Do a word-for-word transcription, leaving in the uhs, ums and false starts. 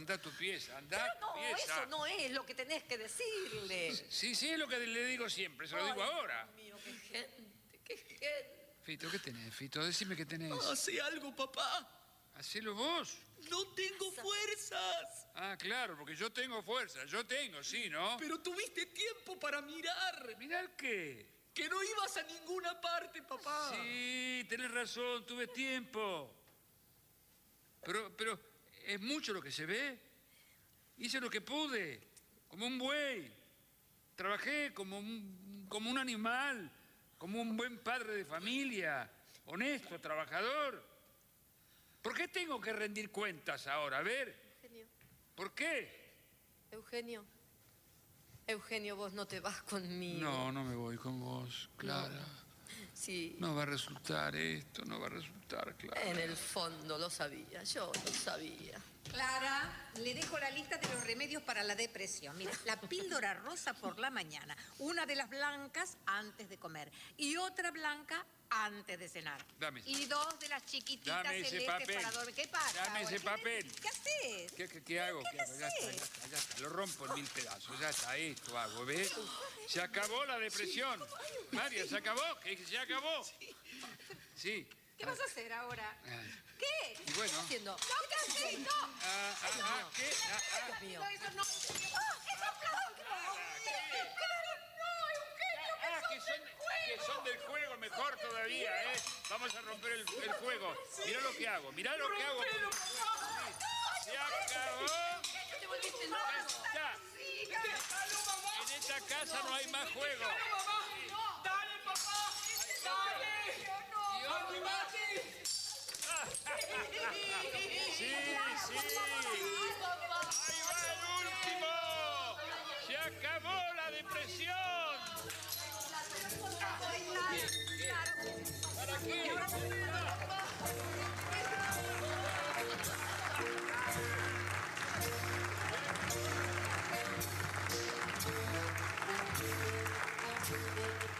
anda a tu pieza, anda a Pero no, tu pieza. eso no es lo que tenés que decirle. Sí, sí, es lo que le digo siempre, se lo Ay, digo ahora. Dios mío, qué gente, qué gente. Fito, ¿qué tenés, Fito? Decime qué tenés. Hace algo, papá. Hacelo vos. No tengo fuerzas. Ah, claro, porque yo tengo fuerza. Yo tengo, sí, ¿no? Pero tuviste tiempo para mirar. ¿Mirar qué? Que no ibas a ninguna parte, papá. Sí, tenés razón, tuve tiempo. Pero, pero, ¿es mucho lo que se ve? Hice lo que pude, como un buey. Trabajé como un, como un animal, como un buen padre de familia, honesto, trabajador. ¿Por qué tengo que rendir cuentas ahora? A ver. Eugenio. ¿Por qué? Eugenio. Eugenio, vos no te vas conmigo. No, no me voy con vos, Clara. No. Sí. No va a resultar esto, no va a resultar, Clara. En el fondo lo sabía, yo lo sabía. Clara, le dejo la lista de los remedios para la depresión. Mira, la píldora rosa por la mañana, una de las blancas antes de comer y otra blanca antes de cenar. Dame. Y dos de las chiquititas Dame ese celestes papel. para dormir. ¿Qué pasa? Dame ahora? ese ¿Qué papel. me- ¿Qué haces? ¿Qué, qué, qué hago? ¿Qué ¿Qué hago? Ya está, ya haces? está, ya está. Lo rompo en mil pedazos. Ya está, esto hago, ¿ves? Se acabó la depresión. María, ¿se acabó? ¿Que se acabó? Sí. ¿Qué vas a hacer ahora? Ah, ¿Qué? y ¿Qué bueno. estás haciendo? ¿Qué estás haciendo? Ah, ah, ah, ¿qué? Ah, ah. Dios mío. No, eso no. ¡Ah, es aplauso! ¡Claro, no, Eugenio! Ah, que son, que son del juego, mejor todavía, ¿eh? Vamos a romper el, el juego. Mirá lo que hago, mirá lo que hago. Sí. Se acabó. Te volviste Ya loco. está. ¡Déjalo, mamá! En esta casa no hay más juego. ¡Déjalo, mamá! ¡Dale, papá! ¡Dale! ¡Animate! Sí, sí.